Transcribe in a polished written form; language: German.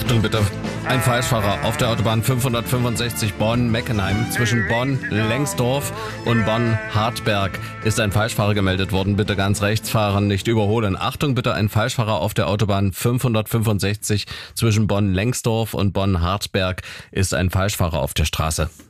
Achtung bitte, ein Falschfahrer auf der Autobahn 565 Bonn-Meckenheim zwischen Bonn-Lengsdorf und Bonn-Hartberg ist ein Falschfahrer gemeldet worden. Bitte ganz rechts fahren, nicht überholen. Achtung bitte, ein Falschfahrer auf der Autobahn 565 zwischen Bonn-Lengsdorf und Bonn-Hartberg ist ein Falschfahrer auf der Straße.